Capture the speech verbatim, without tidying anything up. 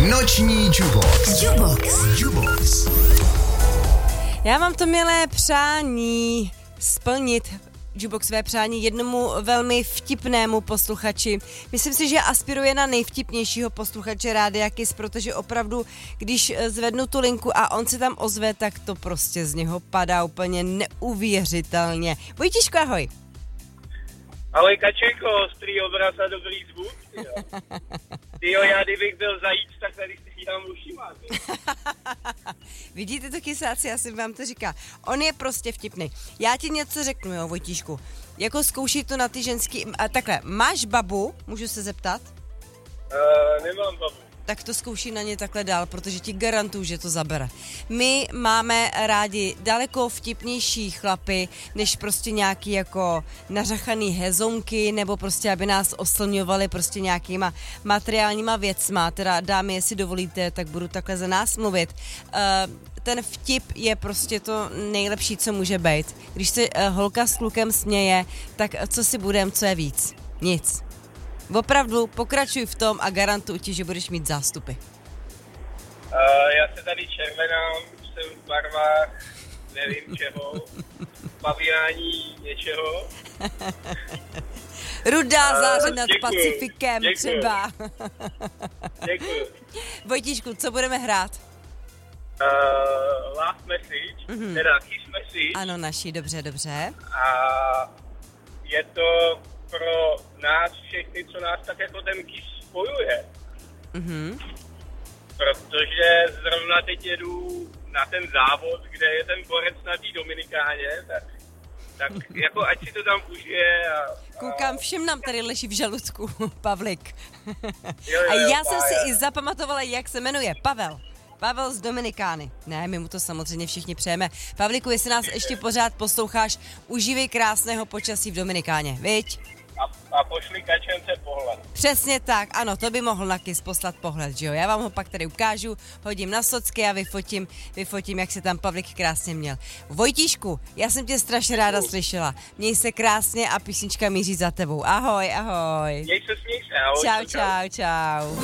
Noční Jubox. Jubox. Jubox. Já mám to milé přání splnit Juboxové přání jednomu velmi vtipnému posluchači. Myslím si, že aspiruje na nejvtipnějšího posluchače Rádia Kiss, protože opravdu, když zvednu tu linku a on se tam ozve, tak to prostě z něho padá úplně neuvěřitelně. Vojtíško, ahoj. Ahoj Kačenko, ostrý obraz a dobrý zvuk. Tyjo, já kdybych byl zajíc, tak tady si dám ušima. Vidíte to, kysáci, já jsem vám to říká. On je prostě vtipný. Já ti něco řeknu, jo, Vojtíšku. Jako zkouší to na ty ženský... A takhle, máš babu? Můžu se zeptat? Uh, nemám babu. Tak to zkouší na ně takhle dál, protože ti garantuju, že to zabere. My máme rádi daleko vtipnější chlapy, než prostě nějaký jako nařachaný hezonky, nebo prostě, aby nás oslňovali prostě nějakýma materiálníma věcma. Teda dámy, jestli dovolíte, tak budu takhle za nás mluvit. Uh, ten vtip je prostě to nejlepší, co může být. Když se uh, holka s klukem směje, tak co si budem, co je víc? Nic. Opravdu pokračuj v tom a garantuji ti, že budeš mít zástupy. Uh, já se tady červenám, jsem v barvách, nevím čeho, pavinání něčeho. Rudá uh, záře nad děkuju, Pacifikem děkuju. třeba. Děkuji. Vojtíšku, co budeme hrát? Uh, last message, mm-hmm. teda kiss message. Ano, naši, dobře, dobře. A je to pro nás všechny, co nás tak jako ten kiss spojuje. Mhm. Protože zrovna teď jedu na ten závod, kde je ten borec na té Dominikáně, tak, tak jako ať si to tam užije. A, a... Koukám, všem nám tady leží v žaludku, Pavlik. Jo, jo, A já jo, jsem pája. si i zapamatovala, jak se jmenuje. Pavel. Pavel z Dominikány. Ne, my mu to samozřejmě všichni přejeme. Pavliku, jestli nás ještě pořád posloucháš, užívej krásného počasí v Dominikáně, viď? A, a pošli Kačence pohled. Přesně tak, ano, to by mohl na Kiss poslat pohled, že jo? Já vám ho pak tady ukážu, hodím na socky a vyfotím, vyfotím, jak se tam Pavlik krásně měl. Vojtíšku, já jsem tě strašně ráda slyšela. Měj se krásně a písnička míří za tebou. Ahoj, ahoj. Měj se, směj se, ahoj. Čau, čau, čau.